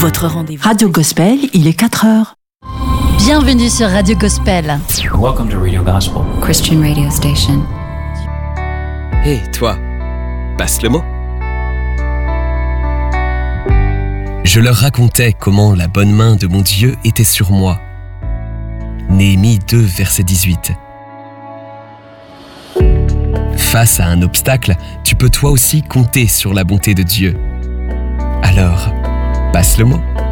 Votre rendez-vous. Radio Gospel, il est 4h. Bienvenue sur Radio Gospel. Welcome to Radio Gospel. Christian radio station. Hé, toi, passe le mot. Je leur racontais comment la bonne main de mon Dieu était sur moi. Néhémie 2, verset 18. Face à un obstacle, tu peux toi aussi compter sur la bonté de Dieu. Alors, passe le mot.